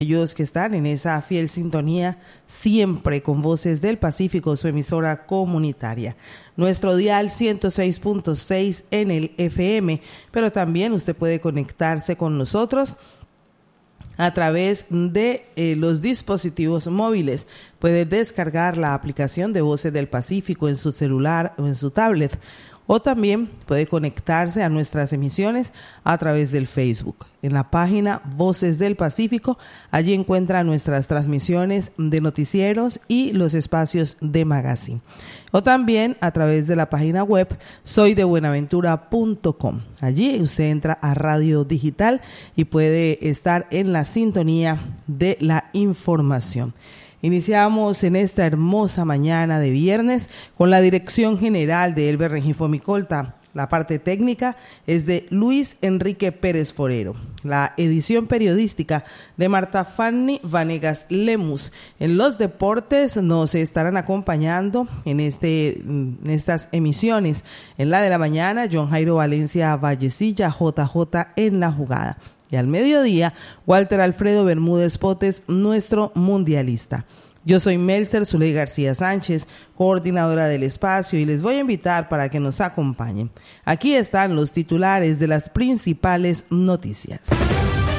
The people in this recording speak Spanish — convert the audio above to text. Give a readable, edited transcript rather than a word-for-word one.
Ellos que están en esa fiel sintonía siempre con Voces del Pacífico, su emisora comunitaria. Nuestro dial 106.6 en el FM, pero también usted puede conectarse con nosotros a través de los dispositivos móviles. Puede descargar la aplicación de Voces del Pacífico en su celular o en su tablet. O también puede conectarse a nuestras emisiones a través del Facebook. En la página Voces del Pacífico, allí encuentra nuestras transmisiones de noticieros y los espacios de magazine. O también a través de la página web soydebuenaventura.com. Allí usted entra a Radio Digital y puede estar en la sintonía de la información. Iniciamos en esta hermosa mañana de viernes con la dirección general de Elber Rengifo Micolta. La parte técnica es de Luis Enrique Pérez Forero. La edición periodística de Marta Fanny Vanegas Lemus. En los deportes nos estarán acompañando en estas emisiones. En la de la mañana, John Jairo Valencia Vallecilla, JJ en la jugada. Y al mediodía, Walter Alfredo Bermúdez Potes, nuestro mundialista. Yo soy Melser Zuley García Sánchez, coordinadora del espacio, y les voy a invitar para que nos acompañen. Aquí están los titulares de las principales noticias.